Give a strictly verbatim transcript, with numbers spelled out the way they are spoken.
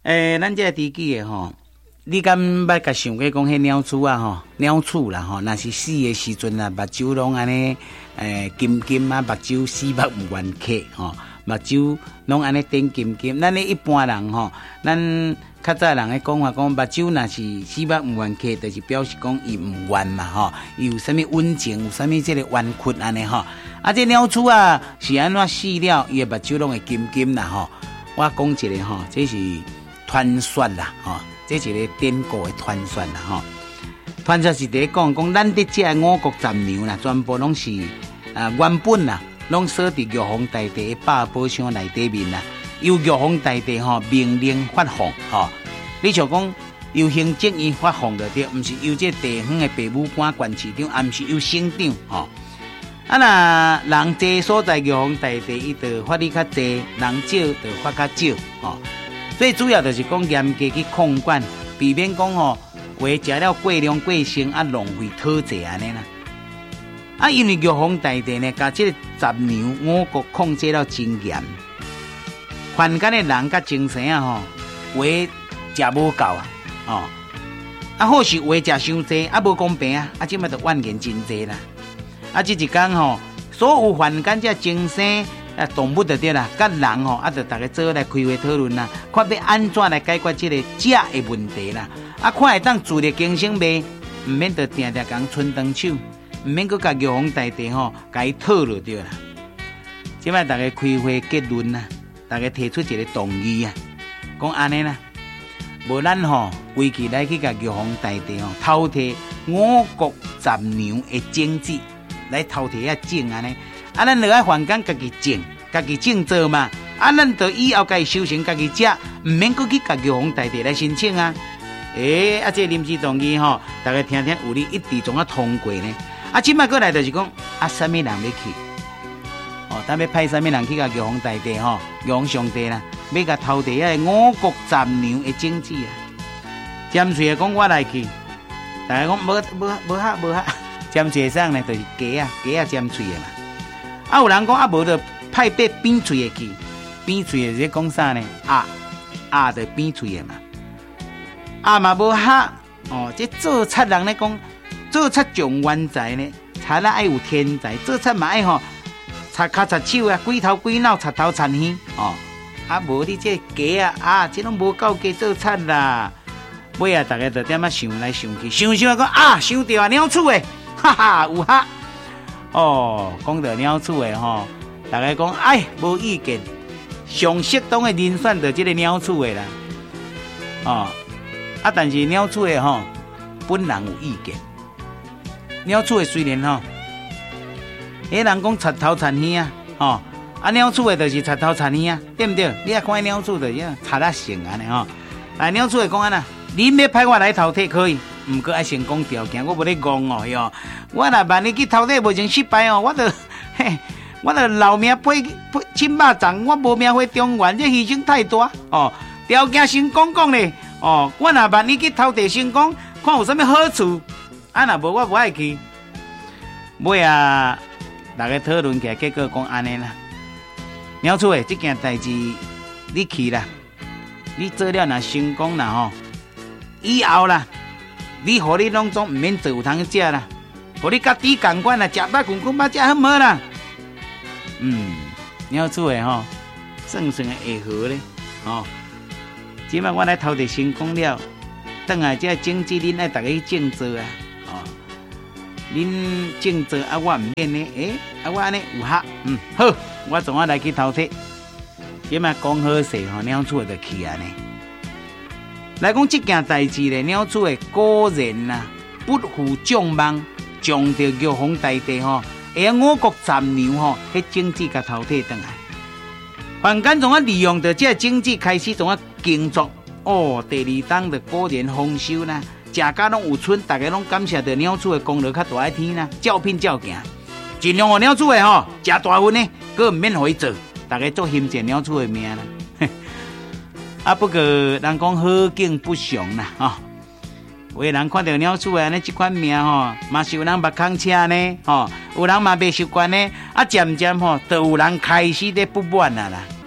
诶、欸，咱这地基的吼，你敢捌甲想过讲迄鸟鼠啊吼，鸟鼠啦吼，若是死的时阵啊，目睭拢安尼诶金金啊，目睭视目有圆曲吼，目睭拢安尼点金金。咱咧一般人吼，咱较早人咧讲话讲，目睭若是视目有圆曲，就是表示讲伊唔圆嘛吼，伊有啥物温情，有啥物即个圆曲安尼吼。啊，这鸟鼠啊是安怎死了，伊的目睭拢会金金啦吼。我讲一个吼，这是传说啦吼，这是一个典故的传说啦吼。传说是伫讲讲，咱伫这五谷杂粮啦，全部拢是啊原本啦，拢锁伫玉皇大帝的百宝箱内底面啦。由玉皇大帝吼命令发放吼，你像讲由行政院发放的对，毋是由这地方的北武官县市长，也毋是由省长吼。啊，那人济所在，玉皇大帝伊就发你较济，人少就发较少吼。最主要就是讲严格去控管，避免讲吼为食了过量过剩啊浪费讨债安尼啦。啊，因为玉皇大帝呢，甲这个杂粮五谷控制了真严，凡间的人甲精神啊吼，话食无够啊，哦，啊或是话食伤济，啊无公平啊，啊即摆就怨言真济啦。啊，这一天吼，所有凡间这精神啊动物就对啦，甲人吼，啊就大家做来开会讨论啦，看要安怎来解决这个食的问题啦。啊，看会当自力更生袂，唔免就定定讲伸长手，唔免佮甲玉皇大帝吼，甲伊讨就对啦。即摆大家开会结论啦，大家提出一个动议啊，讲安尼啦，无咱吼规矩来去甲玉皇大帝吼偷摕五谷杂粮的种子。来偷摕遐种安尼，啊，咱落来凡间家己种，家己种做嘛，啊，咱就以后家己收成家己食，唔免搁去甲玉皇大帝来申請啊。誒、欸，啊，這臨時動議吼，大家聽聽有你一致總啊通過呢。啊，即擺過來就是講，啊，啥物人要去？哦，咱要派啥物人去甲玉皇大帝吼，玉皇上帝啦，要甲偷摕遐五穀雜糧的種子啊。尖嘴講我來去，大家講無無無嚇無嚇。尖嘴上呢，就是雞啊，雞啊尖嘴的嘛。啊，有人講啊，無就派俾扁嘴的去，扁嘴的是講啥呢？啊啊，就扁嘴的嘛。啊嘛無嚇哦，這做賊人咧講，做賊重冤財呢，賊啊愛有天才，做賊嘛愛吼，賊腳賊手啊，鬼頭鬼腦，賊頭賊耳哦。啊，無你這雞啊啊，這攏無夠雞做賊啦。尾啊，大家就點啊想來想去，想想講啊，想到啊鳥鼠的。哈哈，有哈哦，講到鳥鼠的吼，大家講哎，無意見，上適當的人選就這個鳥鼠的啦，哦，啊，但是鳥鼠的吼，本人有意見，鳥鼠的雖然吼，迄人講賊頭賊耳啊，吼，啊，鳥鼠的就是賊頭賊耳啊，對不對？你啊看鳥鼠就是賊啊性安尼吼，但鳥鼠的講安那，你要派我來偷摕可以。毋過愛成功條件，我無咧講哦，喲！我若萬一去偷摕無成失敗哦，我就嘿，我就留命配配親肉粽，我無命回中原，這犧牲太大哦。條件成功講咧，哦，我若萬一去偷摕成功，看有啥物好處，啊，若無我無愛去。尾啊，大家討論起來，結果講安尼啦。鳥鼠誒，這件代志你去啦，你做了若成功啦吼，以後啦。你互你攏總毋免做有通食啦，互你家己共款啦，食飽困困飽食好無啦。嗯，鳥鼠誒吼，算算會好咧，吼。即擺我來偷摕成功了，等下這種子恁愛逐個去種做啊，哦。恁種做啊，我毋免咧，誒、欸，啊我安尼有合，嗯，好，我總啊來去偷摕。即擺講好勢吼，鳥鼠就去安尼。來講這件代志咧，鳥鼠的果然啊，不負眾望，將着玉皇大帝吼，下五穀雜糧吼，迄種子甲偷摕轉來。凡間從啊利用着這種子開始從啊耕作，哦，第二當就果然豐收啦，食甲攏有春，大家攏感謝着鳥鼠的功勞較大一天啦，照拼照行，盡量互鳥鼠的吼食大份呢，佮毋免互伊做，大家做欣賞鳥鼠的命啦。啊，不過人講好景不常啦，吼、哦。有的人看到鳥鼠的安尼這款命吼，嘛是有人目空車呢，吼、哦，有人嘛袂習慣呢，啊漸漸吼，就有人開始咧不滿啦啦。